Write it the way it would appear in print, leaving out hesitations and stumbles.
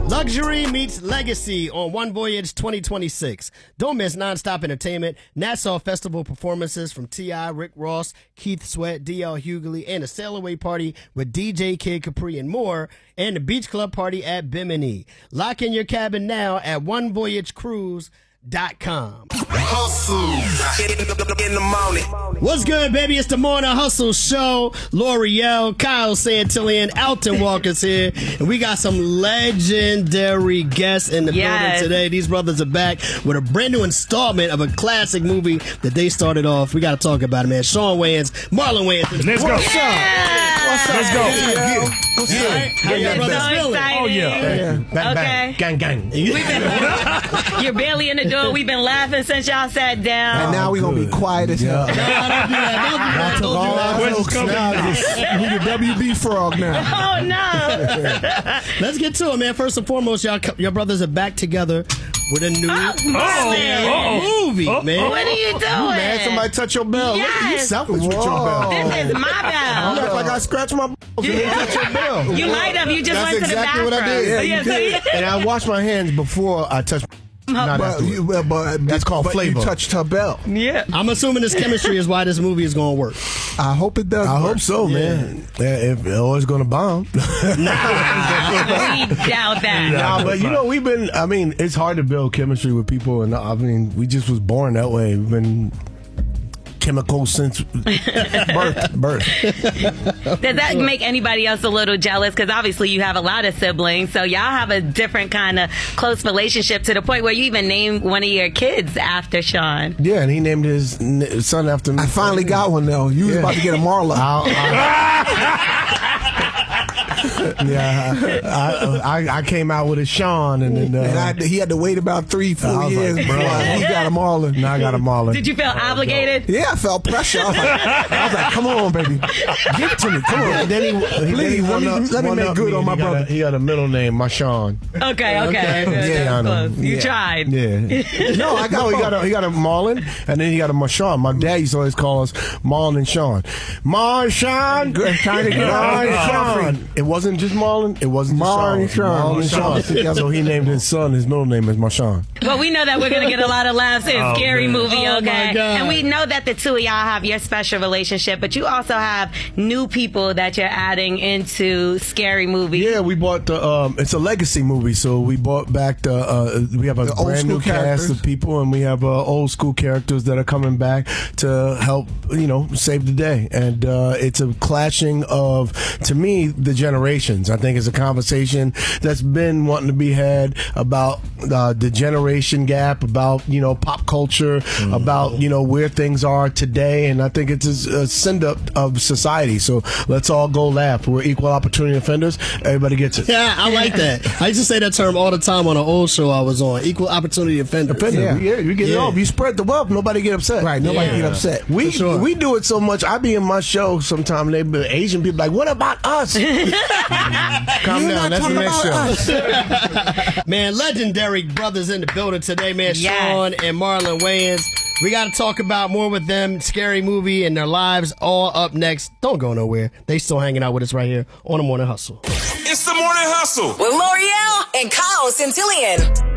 Luxury meets legacy on One Voyage 2026. Don't miss nonstop entertainment, Nassau Festival performances from T.I., Rick Ross, Keith Sweat, D.L. Hughley, and a sail away party with DJ Kid Capri and more, and the beach club party at Bimini. Lock in your cabin now at OneVoyageCruise.com. Hustle in the morning. What's good, baby? It's the Morning Hustle Show. L'Oreal, Kyle Santillan, Alton Walker's here, and we got some legendary guests in the building today. These brothers are back with a brand new installment of a classic movie that they started off. We got to talk about it, man. Shawn Wayans, Marlon Wayans. Let's go. What's up? What's up? Let's go. What's up? How you brothers feeling? Oh, yeah. Bang, bang. Gang, gang. You're barely in the door. We've been laughing since y'all sat down. And now we're going to be quiet as hell. Don't do that. Don't do that. We the WB frog now. Oh, no. Let's get to it, man. First and foremost, your brothers are back together with a new movie, man. What are you doing? Man, somebody touch your bell. Yes. Look, you selfish with your bell. This is my You bell. act like I scratched my balls and didn't touch your bell. You might have. You just That's went to the exactly bathroom. what I did. Yeah, you did. And I washed my hands before I touched not But afterwards. That's called flavor. You touched her bell. Yeah. I'm assuming this chemistry is why this movie is going to work. I hope it does. I hope so, man. Yeah, if it's going to bomb. We doubt that. Nah, but you know, it's hard to build chemistry with people, and I mean, we just was born that way. We've been chemical since birth. Does that make anybody else a little jealous? Because obviously you have a lot of siblings, so y'all have a different kind of close relationship to the point where you even named one of your kids after Shawn. Yeah, and he named his son after me. I finally got one, though. You was about to get a Marla. I came out with a Sean, and then he had to wait about 3-4 years like, bro, before he got a Marlon. Now I got a Marlon. Did you feel obligated? Yeah, I felt pressure. I was like, come on, baby. Give it to me. Come on. And then Please, let me make good on my brother. He had a middle name, Marshawn. Okay. Good, Yeah, close. You tried. Yeah. No, he got a Marlon, and then he got a Marshawn. My dad used to always call us Marlon and Sean. Marshawn, trying to get Marshawn. It wasn't just Marlon. It wasn't Marlon and Sean. So he named his son. His middle name is Marshawn. Well, we know that we're going to get a lot of laughs in Scary Movie, Oh, okay? my God. And we know that the two of y'all have your special relationship, but you also have new people that you're adding into Scary Movie. Yeah, we bought the. It's a legacy movie, so we bought back we have a brand new cast of people, and we have old school characters that are coming back to help, save the day. And it's a clashing of, to me, the generations. I think it's a conversation that's been wanting to be had about the generation gap, about pop culture, about where things are today, and I think it's a send up of society. So let's all go laugh. We're equal opportunity offenders. Everybody gets it. Yeah, I like that. I used to say that term all the time on an old show I was on. Equal opportunity offender. Yeah, you get it off. You spread the wealth. Nobody get upset. Right, nobody get upset. We do it so much. I be in my show sometime. They be Asian people like, what about us? Calm down. That's the next show. Man, legendary brothers in the building today, man. Shawn and Marlon Wayans. We got to talk about more with them, Scary Movie, and their lives all up next. Don't go nowhere. They still hanging out with us right here on The Morning Hustle. It's the Morning Hustle with L'Oreal and Kyle Santillan.